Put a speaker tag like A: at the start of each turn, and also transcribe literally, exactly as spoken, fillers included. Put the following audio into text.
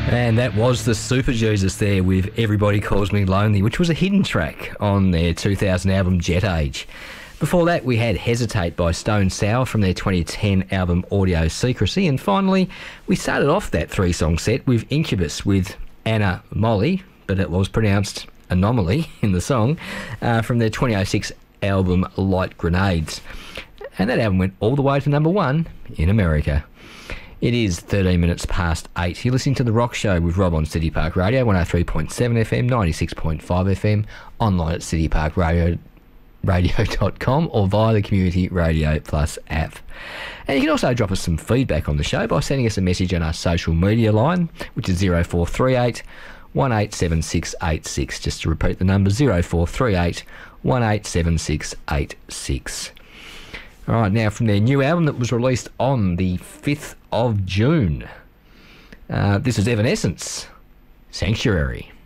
A: And that was the Super Jesus there with Everybody Calls Me Lonely, which was a hidden track on their two thousand album Jet Age. Before that, we had Hesitate by Stone Sour from their twenty ten album Audio Secrecy. And finally, we started off that three-song set with Incubus with Anna Molly, but it was pronounced Anomaly in the song, uh, from their twenty oh six album Light Grenades. And that album went all the way to number one in America. It is thirteen minutes past eight. You're listening to The Rock Show with Rob on City Park Radio, one oh three point seven F M, ninety-six point five F M, online at city park radio dot com or via the Community Radio Plus app. And you can also drop us some feedback on the show by sending us a message on our social media line, which is zero four three eight, one eight seven six eight six. Just to repeat the number, zero four three eight, one eight seven six eight six. All right, now from their new album that was released on the fifth of June. Uh, this is Evanescence, Sanctuary.